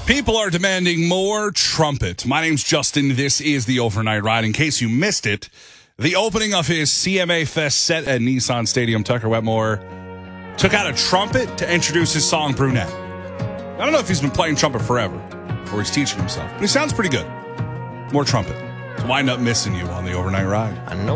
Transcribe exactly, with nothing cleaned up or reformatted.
People are demanding more trumpet. My name's Justin. This is the Overnight Ride. In case you missed it, the opening of his C M A Fest set at Nissan Stadium, Tucker Wetmore took out a trumpet to introduce his song, Brunette. I don't know if he's been playing trumpet forever or he's teaching himself, but he sounds pretty good. More trumpet. So wind up missing you on the Overnight Ride. I know